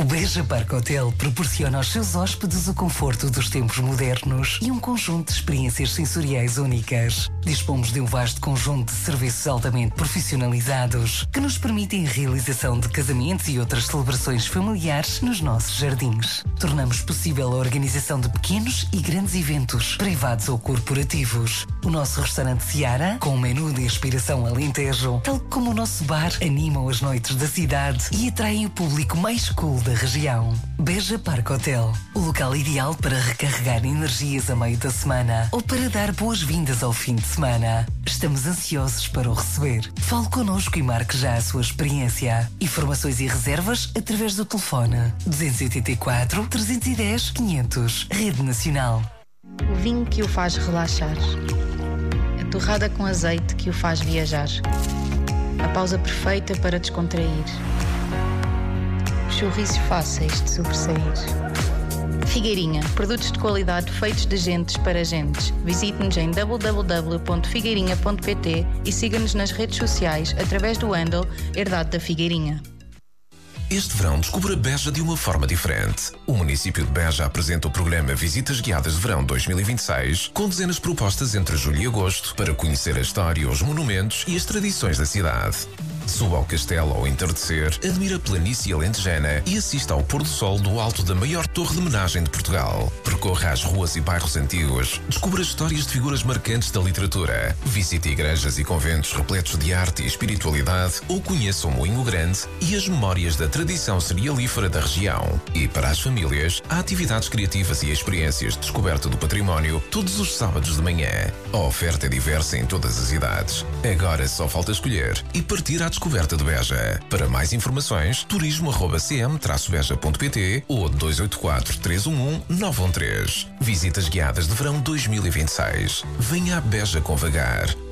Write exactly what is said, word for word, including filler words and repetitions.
O Beja Park Hotel proporciona aos seus hóspedes o conforto dos tempos modernos e um conjunto de experiências sensoriais únicas. Dispomos de um vasto conjunto de serviços altamente profissionalizados que nos permitem a realização de casamentos e outras celebrações familiares nos nossos jardins. Tornamos possível a organização de pequenos e grandes eventos, privados ou corporativos. O nosso restaurante Seara, com um menu de inspiração alentejo, tal como o nosso bar, animam as noites da cidade e atraem o público mais cool da região. Beja Park Hotel, o local ideal para recarregar energias a meio da semana ou para dar boas-vindas ao fim de semana. Estamos ansiosos para o receber. Fale connosco e marque já a sua experiência. Informações e reservas através do telefone duzentos e oitenta e quatro, trezentos e dez, quinhentos. Rede Nacional. O vinho que o faz relaxar. A torrada com azeite que o faz viajar. A pausa perfeita para descontrair. Os sorrisos fáceis de sobressair. Figueirinha, produtos de qualidade feitos de gentes para gentes. Visite-nos em w w w ponto figueirinha ponto p t e siga-nos nas redes sociais através do handle Herdade da Figueirinha. Este verão descubra Beja de uma forma diferente. O município de Beja apresenta o programa Visitas Guiadas de Verão dois mil e vinte e seis, com dezenas de propostas entre julho e agosto para conhecer a história, os monumentos e as tradições da cidade. Suba ao castelo ao entardecer, admira a planície alentejana e assista ao pôr do sol do alto da maior torre de homenagem de Portugal. Percorra as ruas e bairros antigos, descubra histórias de figuras marcantes da literatura, visite igrejas e conventos repletos de arte e espiritualidade ou conheça o Moinho Grande e as memórias da tradição cerealífera da região. E para as famílias, há atividades criativas e experiências de descoberta do património todos os sábados de manhã. A oferta é diversa em todas as idades. Agora só falta escolher e partir à descoberta de Beja. Para mais informações, turismo arroba c m traço beja ponto p t ou dois oito quatro, três um um, nove um três. Visitas Guiadas de Verão dois mil e vinte e seis. Venha a Beja com vagar.